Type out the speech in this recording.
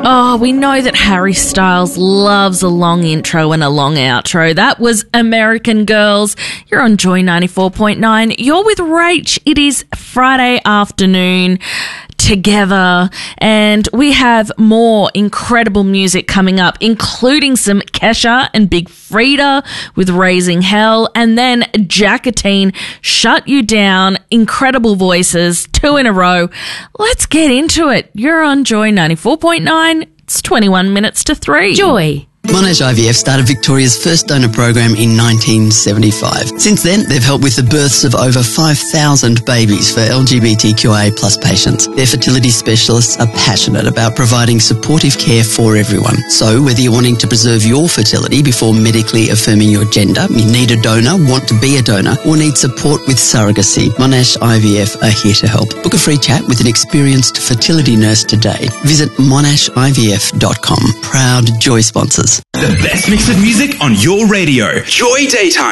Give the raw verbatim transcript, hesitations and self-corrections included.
Oh, we know that Harry Styles loves a long intro and a long outro. That was American Girls. You're on Joy ninety-four point nine. You're with Rach. It is Friday afternoon together, and we have more incredible music coming up, including some Kesha and Big Frida with Raising Hell, and then Jacatine, Shut You Down. Incredible voices, two in a row. Let's get into it. You're on Joy ninety-four point nine. It's twenty-one minutes to three. Joy. Monash I V F started Victoria's first donor program in nineteen seventy-five. Since then, they've helped with the births of over five thousand babies for L G B T Q I A plus patients. Their fertility specialists are passionate about providing supportive care for everyone. So, whether you're wanting to preserve your fertility before medically affirming your gender, you need a donor, want to be a donor, or need support with surrogacy, Monash I V F are here to help. Book a free chat with an experienced fertility nurse today. Visit monash I V F dot com. Proud Joy sponsors. The best mix of music on your radio. Joy Daytime.